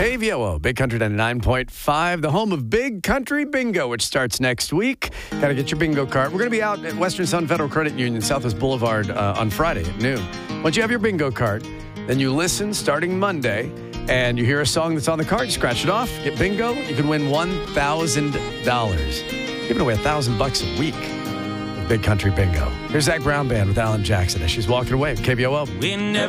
KVOO, Big Country 99.5, the home of Big Country Bingo, which starts next week. Got to get your bingo card. We're going to be out at Western Sun Federal Credit Union, Southwest Boulevard on Friday at noon. Once you have your bingo card, then you listen starting Monday, and you hear a song that's on the card, you scratch it off, get bingo, you can win $1,000. Giving away $1,000 a week with Big Country Bingo. Here's Zach Brown Band with Alan Jackson as she's walking away with KVOO.